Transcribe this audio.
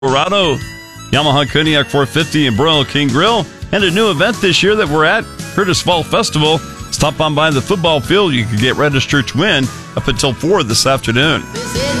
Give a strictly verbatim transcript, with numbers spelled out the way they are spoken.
Colorado, Yamaha Kodiak four fifty and Broil King Grill, and a new event this year that we're at, Curtis Fall Festival. Stop on by the football field. You can get registered to win up until four this afternoon.